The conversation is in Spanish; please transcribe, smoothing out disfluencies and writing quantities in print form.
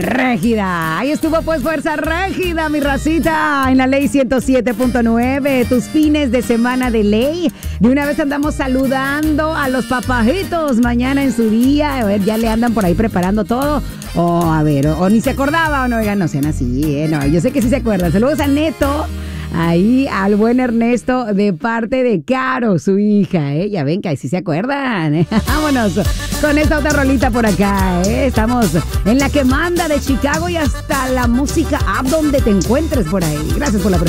Régida. Ahí estuvo pues Fuerza Régida, mi racita, en la ley 107.9. Tus fines de semana de ley. De una vez andamos saludando a los papajitos mañana en su día. A ver, ya le andan por ahí preparando todo. A ver, o ni se acordaba o no, oigan, no sean así, No, yo sé que sí se acuerdan. Saludos a Neto. Ahí al buen Ernesto de parte de Caro, su hija, Ya ven que ahí sí se acuerdan, Vámonos con esta otra rolita por acá, Estamos en la que manda de Chicago y hasta la música app donde te encuentres por ahí. Gracias por la